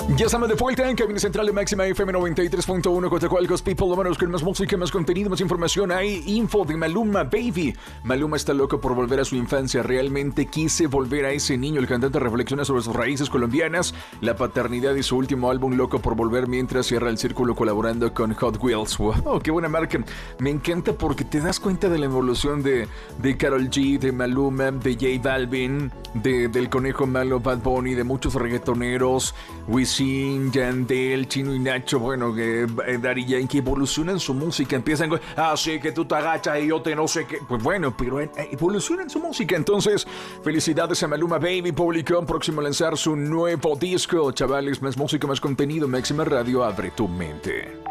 Ya estamos de vuelta en cabina central de Máxima FM 93.1 Cotacualcos People, vámonos con más música, más contenido, más información. Hay info de Maluma Baby. Maluma está loco por volver a su infancia. Realmente quise volver a ese niño. El cantante reflexiona sobre sus raíces colombianas, la paternidad y su último álbum Loco por Volver, mientras cierra el círculo colaborando con Hot Wheels. Wow, qué buena marca. Me encanta porque te das cuenta de la evolución de Karol G, de Maluma, de J Balvin, del Conejo Malo, Bad Bunny, de muchos reggaetoneros, Wisin, Yandel, Chino y Nacho, bueno, Daddy Yankee, evolucionan su música, empiezan con, sí, que tú te agachas y yo te no sé qué, pues bueno, pero evolucionan su música. Entonces, felicidades a Maluma Baby, publicó próximo a lanzar su nuevo disco. Chavales, más música, más contenido, Máxima Radio, abre tu mente.